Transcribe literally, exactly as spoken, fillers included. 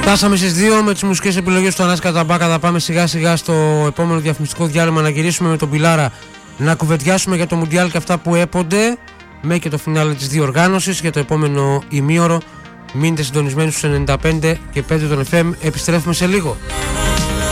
Φτάσαμε στις δύο με τις μουσικές επιλογές του Ανάσκα Ταμπάκα. Θα πάμε σιγά σιγά στο επόμενο διαφημιστικό διάλειμμα να γυρίσουμε με τον Πιλάρα, να κουβεντιάσουμε για το Μουντιάλ και αυτά που έπονται, με και το φινάλε της διοργάνωσης για το επόμενο ημίωρο. Μείνετε συντονισμένοι στους ενενήντα πέντε και πέντε των εφ εμ. Επιστρέφουμε σε λίγο.